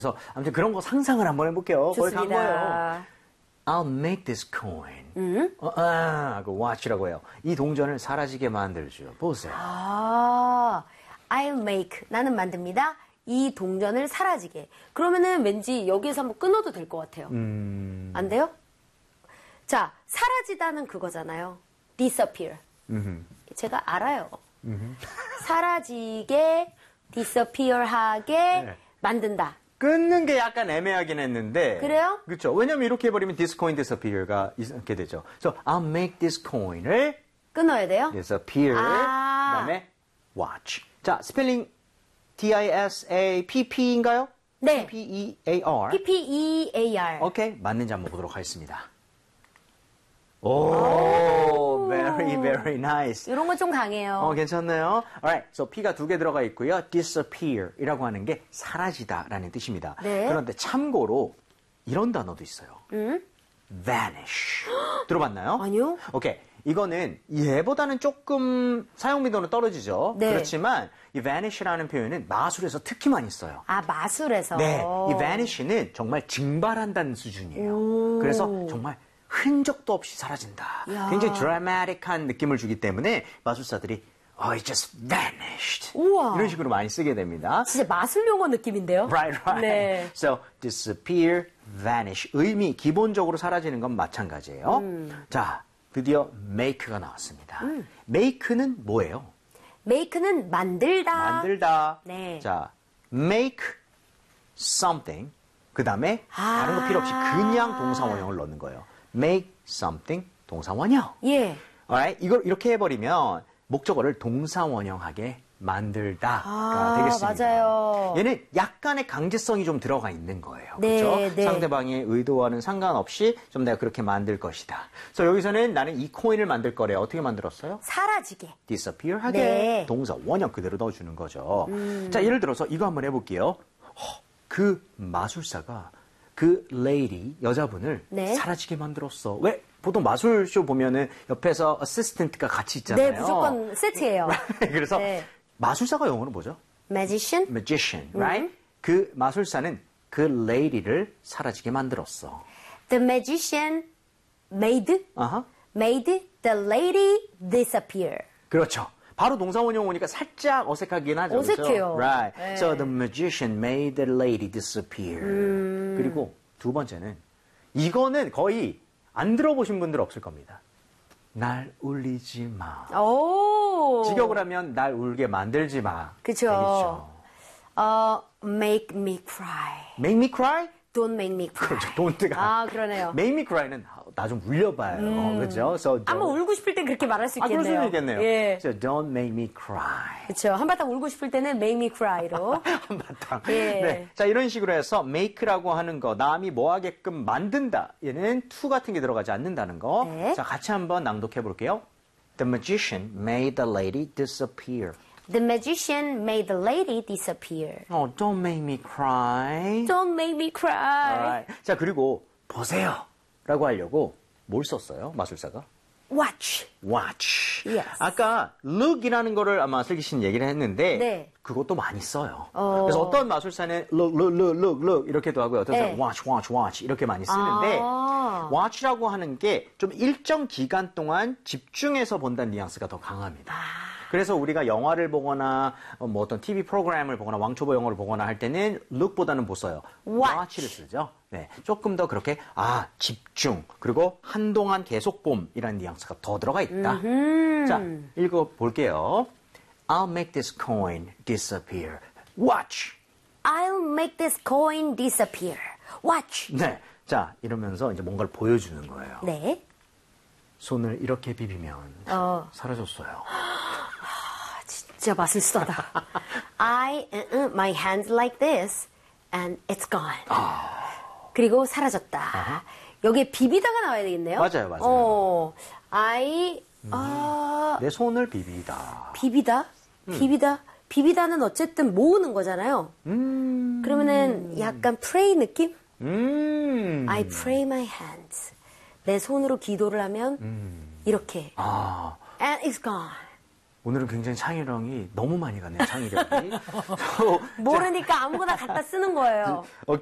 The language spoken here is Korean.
그래서 아무튼 그런 거 상상을 한번 해볼게요. 거기 간 거예요. 좋습니다. I'll make this coin. 그 watch라고 해요. 이 동전을 사라지게 만들죠. 보세요. I'll make. 나는 만듭니다. 이 동전을 사라지게. 그러면은 왠지 여기에서 한번 끊어도 될 것 같아요. 안 돼요? 자, 사라지다는 그거잖아요. disappear. 제가 알아요. 사라지게, disappear하게 네. 만든다. 끊는 게 약간 애매하긴 했는데. 그래요? 그렇죠. 왜냐면 이렇게 해버리면 this coin disappear가 이렇게 되죠. So I'll make this coin을 끊어야 돼요? disappear. 그다음에 watch. 자, 스펠링 D-I-S-A-P-P인가요? 네. P-P-E-A-R. P-P-E-A-R. 오케이, 맞는지 한번 보도록 하겠습니다. 오, very, very nice. 이런 건 좀 강해요. 괜찮나요? Alright, so P가 2개 들어가 있고요. disappear이라고 하는 게 사라지다라는 뜻입니다. 네. 그런데 참고로 이런 단어도 있어요. vanish. 들어봤나요? 아니요. 오케이. 이거는 얘보다는 조금 사용 빈도는 떨어지죠. 네. 그렇지만 이 vanish라는 표현은 마술에서 특히 많이 써요. 아, 마술에서. 네, 이 vanish는 정말 증발한다는 수준이에요. 그래서 정말 흔적도 없이 사라진다. 야. 굉장히 드라마틱한 느낌을 주기 때문에 마술사들이 it just vanished. 우와. 이런 식으로 많이 쓰게 됩니다. 진짜 마술 용어 느낌인데요? Right. 네. So, disappear, vanish. 의미, 기본적으로 사라지는 건 마찬가지예요. 자, 드디어 make가 나왔습니다. make는 뭐예요? make는 만들다. 만들다. 네. 자, make something. 그 다음에 다른 거 필요 없이 그냥 동사 원형을 넣는 거예요. make something 동사 원형. 예. Alright? 이걸 이렇게 해버리면 목적어를 동사 원형하게 만들다가 되겠습니다. 맞아요. 얘는 약간의 강제성이 좀 들어가 있는 거예요. 네, 그렇죠? 네. 상대방의 의도와는 상관없이 좀 내가 그렇게 만들 것이다. 그래서 여기서는 나는 이 코인을 만들 거래. 어떻게 만들었어요? 사라지게. disappear 하게 네. 동사 원형 그대로 넣어주는 거죠. 자, 예를 들어서 이거 한번 해볼게요. 그 마술사가 그 lady, 여자분을 네. 사라지게 만들었어. 왜? 보통 마술쇼 보면은 옆에서 어시스턴트가 같이 있잖아요. 네, 무조건 세트예요. 그래서 네. 마술사가 영어로 뭐죠? magician? magician, right? 그 마술사는 그 lady를 사라지게 만들었어. The magician made 아하. the lady disappear. 그렇죠. 바로 동사원형 오니까 살짝 어색하긴 하죠. 어색해요. 그렇죠? Right. 네. So the magician made the lady disappear. 그리고 두 번째는 이거는 거의 안 들어보신 분들 없을 겁니다. 날 울리지 마. 오. 직역을 하면 날 울게 만들지 마. 그쵸. 되겠죠. make me cry. Make me cry? Don't make me cry. 그렇죠. don't가. 아, 그러네요. Make me cry는 나 좀 울려봐요. 그렇죠? So 한번 울고 싶을 땐 그렇게 말할 수 그럴 있겠네요. 수도 있겠네요. 예. So don't make me cry. 그렇죠. 한바탕 울고 싶을 때는 make me cry로. 한바탕. 예. 네. 자, 이런 식으로 해서 make라고 하는 거, 남이 뭐 하게끔 만든다. 얘는 to 같은 게 들어가지 않는다는 거. 네. 자, 같이 한번 낭독해 볼게요. The magician made the lady disappear. The magician made the lady disappear. Don't make me cry. Don't make me cry. Alright. 자, 그리고 보세요. 라고 하려고 뭘 썼어요? 마술사가? Watch. watch. Yes. 아까 look이라는 거를 아마 슬기 씨는 얘기를 했는데 네. 그것도 많이 써요. 그래서 어떤 마술사는 look 이렇게도 하고요. 어떤 사람은 네. watch 이렇게 많이 쓰는데 watch라고 하는 게 좀 일정 기간 동안 집중해서 본다는 뉘앙스가 더 강합니다. 그래서 우리가 영화를 보거나 뭐 어떤 TV 프로그램을 보거나 왕초보 영어를 보거나 할 때는 look보다는 뭐 써요? watch를 쓰죠. 네, 조금 더 그렇게 집중 그리고 한동안 계속 봄이라는 뉘앙스가 더 들어가 있다. 자, 읽어볼게요. I'll make this coin disappear. Watch. I'll make this coin disappear. Watch. 네, 자 이러면서 이제 뭔가를 보여주는 거예요. 네. 손을 이렇게 비비면 사라졌어요. 진짜 마술사다. my hands like this and it's gone. 그리고 사라졌다. 여기에 비비다가 나와야 되겠네요. 맞아요. 내 손을 비비다. 비비다는 어쨌든 모으는 거잖아요. 그러면은 약간 pray 느낌? I pray my hands. 내 손으로 기도를 하면 이렇게. And it's gone. 오늘은 굉장히 창의력이 너무 많이 가네요, 창의력이. 모르니까 아무거나 갖다 쓰는 거예요.